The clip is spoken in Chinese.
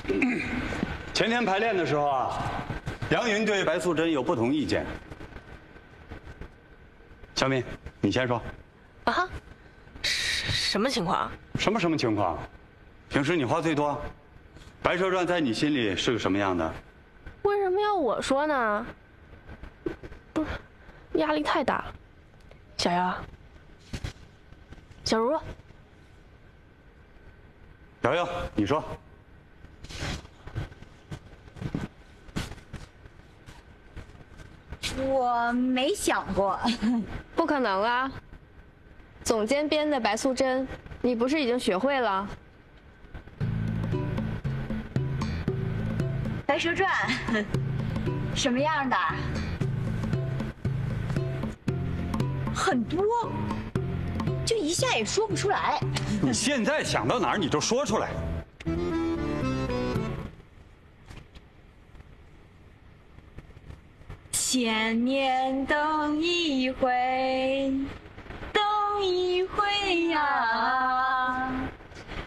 前天排练的时候啊，杨云对白素贞有不同意见。小敏，你先说。 啊？什么情况？ 什么情况？平时你话最多，《白蛇传》在你心里是个什么样的？ 为什么要我说呢？压力太大了。小姚，小茹， 瑶瑶，你说。 我没想过。 不可能啊！总监编的白素贞，你不是已经学会了？ 《白蛇传》什么样的？很多，就一下也说不出来。 你现在想到哪儿你就说出来。 千年等一回，